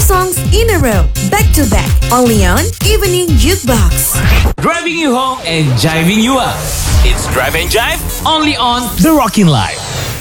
songs in a row, back to back, only on Evening Jukebox. Driving you home and jiving you up. It's Drive and Jive only on The Rockin' Live.